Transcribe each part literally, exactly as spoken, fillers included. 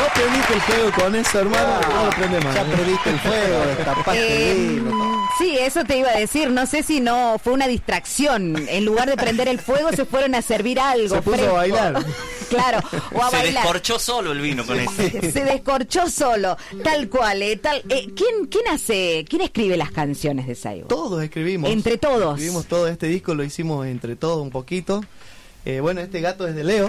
no prendiste el fuego con eso, hermano, Ah, no lo prende más. Ya prendiste el fuego, destapaste el Eh, vino. sí, eso te iba a decir. No sé si no fue una distracción. En lugar de prender el fuego, se fueron a servir algo. Se puso fresco. a bailar. Claro, o a Se bailar. descorchó solo el vino con eso. Se descorchó solo, tal cual, eh, tal. Eh, ¿quién, quién hace, quién escribe las canciones de Seibo? Todos escribimos. Entre todos. Escribimos todo este disco, lo hicimos entre todos un poquito. Eh, bueno, este gato es de Leo.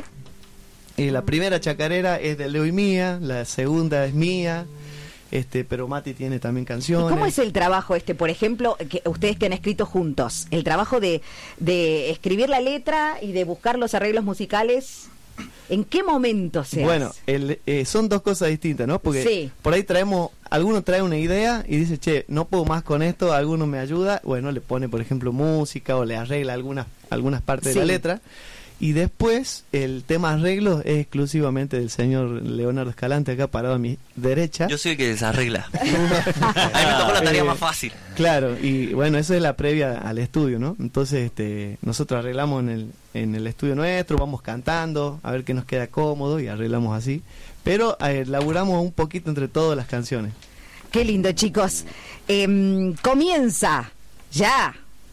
Eh, la primera chacarera es de Leo y mía, la segunda es mía. Este, pero Mati tiene también ¿Y canciones. cómo es el trabajo este, por ejemplo, que ustedes que han escrito juntos? El trabajo de, de escribir la letra y de buscar los arreglos musicales. ¿En qué momento se Bueno, hace? el, eh, son dos cosas distintas, ¿no? Porque Sí. por ahí traemos, alguno trae una idea y dice, che, no puedo más con esto, alguno me ayuda. Bueno, le pone, por ejemplo, música o le arregla algunas, algunas partes Sí. de la letra. Y después el tema arreglos es exclusivamente del señor Leonardo Escalante, acá parado a mi derecha. Yo soy el que desarregla. A mí me tocó la tarea más fácil. Claro, y bueno, eso es la previa al estudio, ¿no? Entonces, este, nosotros arreglamos en el, en el estudio nuestro, vamos cantando, a ver qué nos queda cómodo y arreglamos así. Pero eh, laburamos un poquito entre todas las canciones. Qué lindo, chicos. Em, comienza ya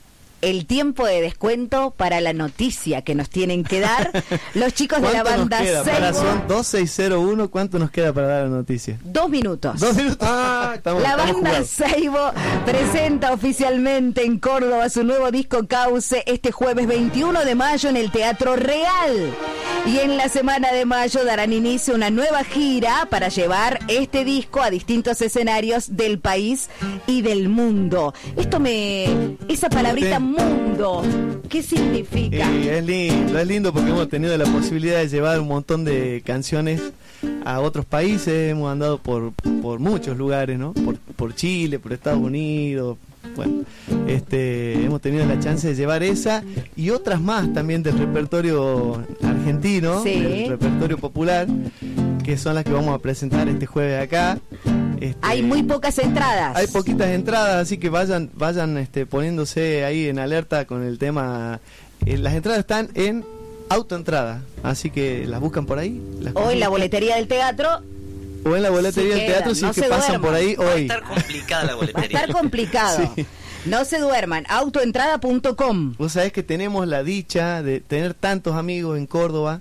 el tiempo de descuento para la noticia que nos tienen que dar los chicos de la ¿Cuánto nos banda queda? Para Seibo. son dos seis cero uno, ¿cuánto nos queda para dar la noticia? Dos minutos. Dos minutos. Ah, estamos, La estamos banda jugados. Seibo presenta oficialmente en Córdoba su nuevo disco Cauce este jueves veintiuno de mayo en el Teatro Real. Y en la semana de mayo darán inicio a una nueva gira para llevar este disco a distintos escenarios del país y del mundo. Esto me... esa palabrita Sí. mundo, ¿qué significa? Y es lindo, es lindo porque hemos tenido la posibilidad de llevar un montón de canciones a otros países, hemos andado por, por muchos lugares, ¿no? Por, por Chile, por Estados Unidos, bueno, este, hemos tenido la chance de llevar esa y otras más también del repertorio argentino, Sí. del repertorio popular, que son las que vamos a presentar este jueves acá. Este, Hay muy pocas entradas. hay poquitas entradas, así que vayan vayan este, poniéndose ahí en alerta con el tema. Eh, las entradas están en autoentrada, así que las buscan por ahí. Las Hoy la consultan. boletería del teatro O en la boletería Sí del teatro, quedan, si no es que se pasan duerman. por ahí Va a hoy. estar complicada la va a boletería. estar complicado. Sí. No se duerman. autoentrada punto com. Vos sabés que tenemos la dicha de tener tantos amigos en Córdoba.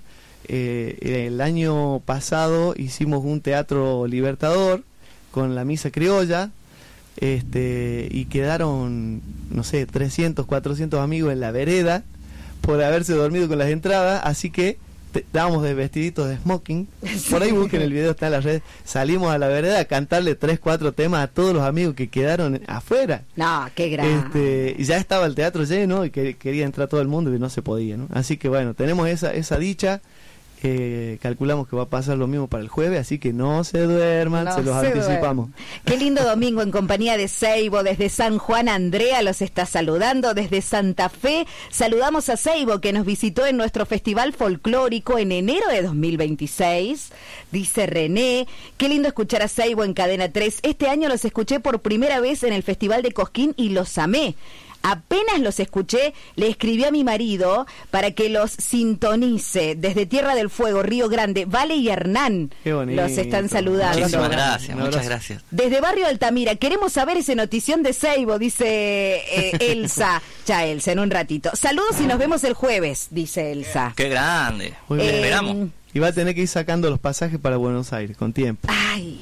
Eh, el año pasado hicimos un teatro Libertador con la misa criolla, este, y quedaron, no sé, trescientos, cuatrocientos amigos en la vereda por haberse dormido con las entradas, así que te- estábamos de vestiditos de smoking. Por ahí busquen el video, está en las redes. Salimos a la vereda a cantarle tres, cuatro temas a todos los amigos que quedaron afuera. No, qué grande. Este, y ya estaba el teatro lleno y que, quería entrar todo el mundo y no se podía, ¿no? Así que bueno, tenemos esa, esa dicha. Eh, calculamos que va a pasar lo mismo para el jueves, así que no se duerman, No se los se anticipamos. duerman. Qué lindo domingo en compañía de Seibo. Desde San Juan, Andrea los está saludando. Desde Santa Fe saludamos a Seibo, que nos visitó en nuestro festival folclórico en enero de dos mil veintiséis. Dice René, qué lindo escuchar a Seibo en Cadena tres. Este año los escuché por primera vez en el Festival de Cosquín y los amé. Apenas los escuché, le escribí a mi marido para que los sintonice desde Tierra del Fuego, Río Grande. Vale y Hernán Qué bonito. los están saludando. Muchísimas Un gracias, abrazo. muchas gracias. Desde Barrio Altamira, queremos saber esa notición de Seibo, dice eh, Elsa. Ya, Elsa, en un ratito. Saludos y nos vemos el jueves, dice Elsa. Qué grande. Muy bien. Te esperamos. Eh, Y va a tener que ir sacando los pasajes para Buenos Aires con tiempo. Ay.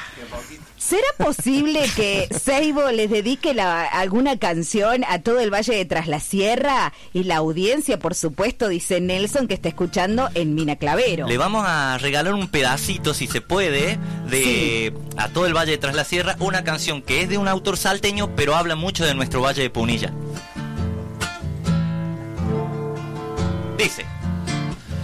¿Será posible que Seibo les dedique la, alguna canción a todo el Valle de Tras la Sierra? Y la audiencia, por supuesto, dice Nelson, que está escuchando en Mina Clavero. Le vamos a regalar un pedacito, si se puede, de a todo el Valle de Tras la Sierra, una canción que es de un autor salteño, pero habla mucho de nuestro Valle de Punilla. Dice...